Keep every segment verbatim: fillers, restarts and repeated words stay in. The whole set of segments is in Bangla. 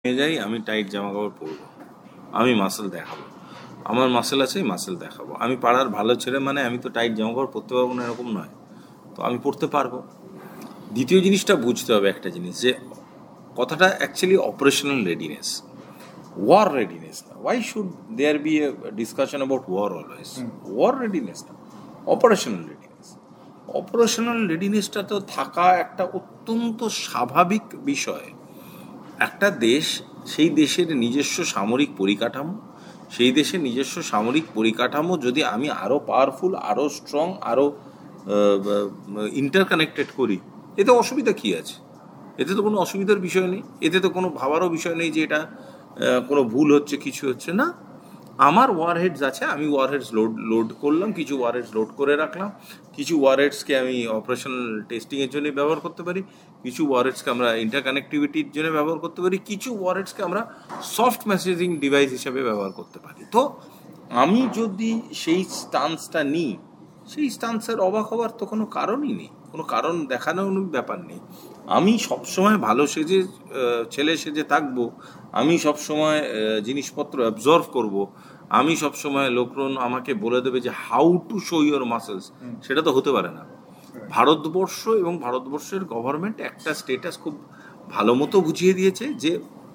নিয়ে যাই, আমি টাইট জামা কাপড় পরবো, আমি মাসেল দেখাবো, আমার মাসেল আছে, মাসেল দেখাবো। আমি পাড়ার ভালো ছেলে মানে আমি তো টাইট জামা কাপড় পরতে পারবো না এরকম নয়, তো আমি পরতে পারবো। দ্বিতীয় জিনিসটা বুঝতে হবে একটা জিনিস, যে কথাটা actually operational readiness, war readiness না। Why should there B A discussion about war always? War readiness না, অপারেশনাল রেডিনেস। অপারেশনাল রেডিনেসটা তো থাকা একটা অত্যন্ত স্বাভাবিক বিষয়। একটা দেশ, সেই দেশের নিজস্ব সামরিক পরিকাঠামো, সেই দেশের নিজস্ব সামরিক পরিকাঠামো যদি আমি আরও পাওয়ারফুল, আরও স্ট্রং, আরও ইন্টারকানেক্টেড করি, এতে অসুবিধা কী আছে? এতে তো কোনো অসুবিধার বিষয় নেই, এতে তো কোনো ভাবারও বিষয় নেই যে এটা কোনো ভুল হচ্ছে, কিছু হচ্ছে না। আমার ওয়ারহেডস আছে, আমি ওয়ারহেডস লোড লোড করলাম, কিছু ওয়ারহেডস লোড করে রাখলাম, কিছু ওয়ারহেডসকে আমি অপারেশনাল টেস্টিংয়ের জন্য ব্যবহার করতে পারি, কিছু ওয়ারহেডসকে আমরা ইন্টারকানেক্টিভিটির জন্য ব্যবহার করতে পারি, কিছু ওয়ারহেডসকে আমরা সফট মেসেজিং ডিভাইস হিসেবে ব্যবহার করতে পারি। তো আমি যদি সেই স্টান্সটা নিই, সেই স্টান্সের অবাক হওয়ার তো কোনো কারণই নেই, কোনো কারণ দেখানোর ব্যাপার নেই। আমি সবসময় ভালো সেজে ছেলে সেজে থাকবো, আমি সবসময় জিনিসপত্র অ্যাবজর্ভ করব, আমি সবসময় লোকজন আমাকে বলে দেবে যে how to show your muscles, সেটা তো হতে পারে না। ভারতবর্ষ এবং ভারতবর্ষের গভর্নমেন্ট একটা স্টেটাস খুব ভালো মতো বুঝিয়ে দিয়েছে যে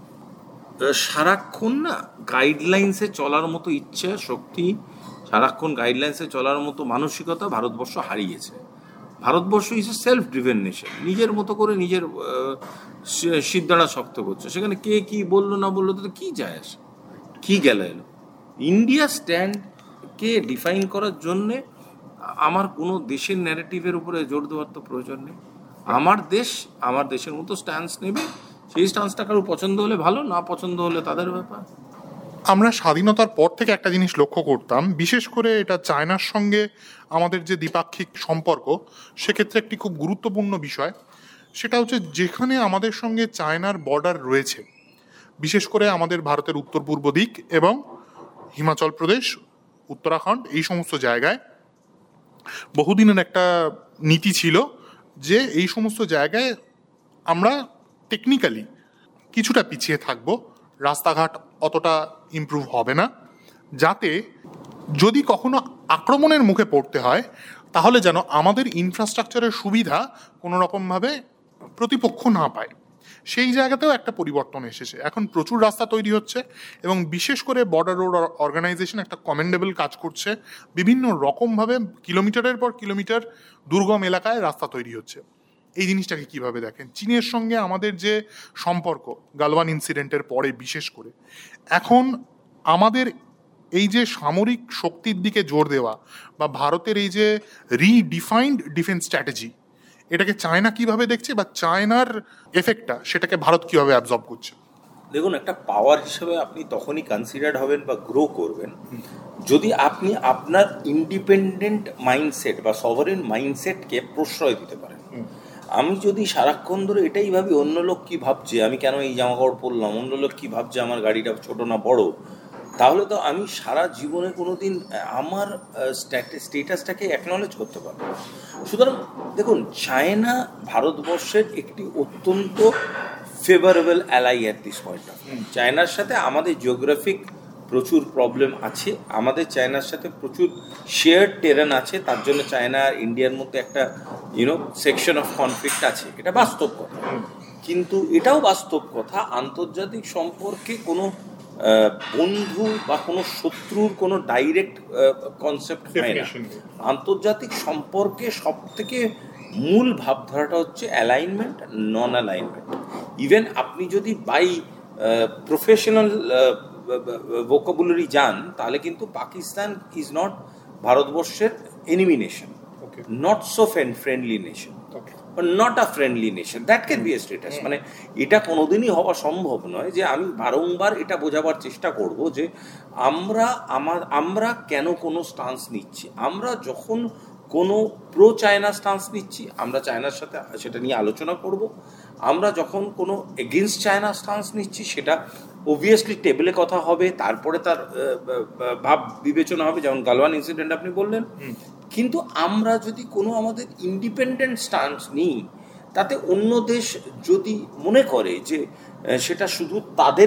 সারাক্ষণ না গাইডলাইন্সে চলার মতো ইচ্ছা শক্তি, সারাক্ষণ গাইডলাইন্সে চলার মতো মানসিকতা ভারতবর্ষ হারিয়েছে। Bharatvarsha is a self driven nation, নিজের মতো করে নিজের সিদ্ধারা শক্ত করছে, সেখানে কে কি বললো না বললো তো কী যায় আসে, কী গেল এলো। ইন্ডিয়া স্ট্যান্ডকে ডিফাইন করার জন্যে আমার কোনো দেশের ন্যারেটিভের উপরে জোর দেওয়ার তো প্রয়োজন নেই। আমার দেশ আমার দেশের মতো স্ট্যান্স নেবে, সেই স্ট্যান্সটা কারো পছন্দ হলে ভালো, না পছন্দ হলে তাদের ব্যাপার। আমরা স্বাধীনতার পর থেকে একটা জিনিস লক্ষ্য করতাম, বিশেষ করে এটা চায়নার সঙ্গে আমাদের যে দ্বিপাক্ষিক সম্পর্ক, সেক্ষেত্রে একটি খুব গুরুত্বপূর্ণ বিষয়, সেটা হচ্ছে যেখানে আমাদের সঙ্গে চায়নার বর্ডার রয়েছে, বিশেষ করে আমাদের ভারতের উত্তর পূর্ব দিক এবং হিমাচল প্রদেশ, উত্তরাখণ্ড, এই সমস্ত জায়গায় বহুদিনের একটা নীতি ছিল যে এই সমস্ত জায়গায় আমরা টেকনিক্যালি কিছুটা পিছিয়ে থাকবো, রাস্তাঘাট অতটা ইমপ্রুভ হবে না, যাতে যদি কখনো আক্রমণের মুখে পড়তে হয় তাহলে যেন আমাদের ইনফ্রাস্ট্রাকচারের সুবিধা কোনো রকমভাবে প্রতিপক্ষ না পায়। সেই জায়গাতেও একটা পরিবর্তন এসেছে, এখন প্রচুর রাস্তা তৈরি হচ্ছে এবং বিশেষ করে বর্ডার রোড অর্গানাইজেশন একটা কমেন্ডেবল কাজ করছে, বিভিন্ন রকমভাবে কিলোমিটারের পর কিলোমিটার দুর্গম এলাকায় রাস্তা তৈরি হচ্ছে। এই জিনিসটাকে কিভাবে দেখেন? চীনের সঙ্গে আমাদের যে সম্পর্ক গালওয়ান ইনসিডেন্টের পরে বিশেষ করে, এখন আমাদের এই যে সামরিক শক্তির দিকে জোর দেওয়া বা ভারতের এই যে রিডিফাইন্ড ডিফেন্স স্ট্র্যাটেজি, এটাকে চায়না কিভাবে দেখছে বা চায়নার এফেক্টটা সেটাকে ভারত কিভাবে অ্যাবজর্ব করছে? দেখুন, একটা পাওয়ার হিসেবে আপনি তখনই কনসিডার্ড হবেন বা গ্রো করবেন যদি আপনি আপনার ইন্ডিপেন্ডেন্ট মাইন্ডসেট বা সভারেন মাইন্ডসেটকে প্রশ্রয় দিতে পারেন। আমি যদি সারাক্ষণ ধরে এটাই ভাবি অন্য লোক কী ভাবছে, আমি কেন এই জামা কাপড় পরলাম, অন্য লোক কী ভাবছে আমার গাড়িটা ছোটো না বড়, তাহলে তো আমি সারা জীবনে কোনো দিন আমার স্টেটাসটাকে অ্যাকনলেজ করতে পারবো। সুতরাং দেখুন, চায়না ভারতবর্ষের একটি অত্যন্ত favourable ally at this point of. চায়নার সাথে আমাদের জিওগ্রাফিক প্রচুর প্রবলেম আছে, আমাদের চায়নার সাথে প্রচুর শেয়ার টেরেন আছে, তার জন্য চায়না আর ইন্ডিয়ার মধ্যে একটা ইউনো সেকশন অফ কনফ্লিক্ট আছে, এটা বাস্তব কথা। কিন্তু এটাও বাস্তব কথা, আন্তর্জাতিক সম্পর্কে কোনো বন্ধু বা কোনো শত্রুর কোনো ডাইরেক্ট কনসেপ্ট হয় না। আন্তর্জাতিক সম্পর্কে সব থেকে মূল ভাবধারাটা হচ্ছে অ্যালাইনমেন্ট, নন অ্যালাইনমেন্ট। ইভেন আপনি যদি বাই প্রফেশনাল ভোকাবুলারি যান, তাহলে কিন্তু পাকিস্তান ইজ নট ভারতবর্ষের enemy nation, not so friendly nation, not a friendly nation, that can B A status. মানে এটা কোনোদিনই হওয়া সম্ভব নয় যে আমি বারংবার এটা বোঝাবার চেষ্টা করব যে আমরা আমার আমরা কেন কোনো স্টান্স নিচ্ছি। আমরা যখন কোনো প্রো চায়না স্টান্স নিচ্ছি, আমরা চায়নার সাথে সেটা নিয়ে আলোচনা করব। আমরা যখন কোনো এগেনস্ট চায়না স্টান্স নিচ্ছি, সেটা অবভিয়াসলি টেবিলে কথা হবে, তারপরে তার ভাব বিবেচনা হবে, যেমন গালওয়ান ইনসিডেন্ট আপনি বললেন। কিন্তু আমরা যদি কোনো আমাদের ইন্ডিপেন্ডেন্ট স্টান্স নিই, তাতে অন্য দেশ যদি মনে করে যে সেটা শুধু তাদের